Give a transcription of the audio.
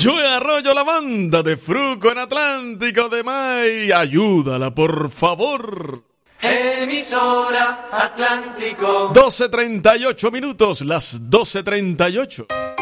Joe Arroyo, la banda de Fruco en Atlántico de May. Ayúdala, por favor. Emisora Atlántico. 12:38 minutos, las 12:38.